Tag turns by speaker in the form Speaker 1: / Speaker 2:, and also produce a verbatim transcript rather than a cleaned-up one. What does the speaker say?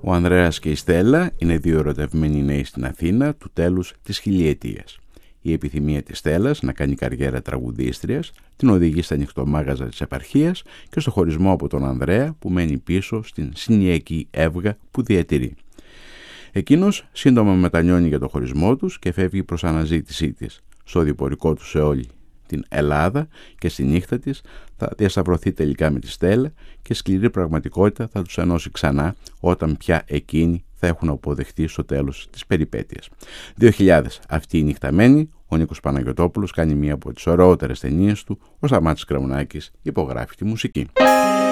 Speaker 1: Ο Ανδρέας και η Στέλλα είναι δύο ερωτευμένοι νέοι στην Αθήνα του τέλους της χιλιετίας. Η επιθυμία της Στέλλας να κάνει καριέρα τραγουδίστριας την οδηγεί στα νυχτομάγαζα της επαρχίας και στο χωρισμό από τον Ανδρέα που μένει πίσω στην συνοικιακή έβγα που διατηρεί. Εκείνος σύντομα μετανιώνει για το χωρισμό τους και φεύγει προς αναζήτησή της. Στο διπορικό του σε όλη την Ελλάδα και στη νύχτα της θα διασταυρωθεί τελικά με τη Στέλλα και σκληρή πραγματικότητα θα τους ενώσει ξανά όταν πια εκείνοι θα έχουν αποδεχτεί στο τέλος της περιπέτειας. δύο χιλιάδες αυτή η νυχταμένη, ο Νίκος Παναγιωτόπουλος κάνει μία από τις ωραιότερες ταινίες του, ο Σταμάτης Κραουνάκης υπογράφει τη μουσική.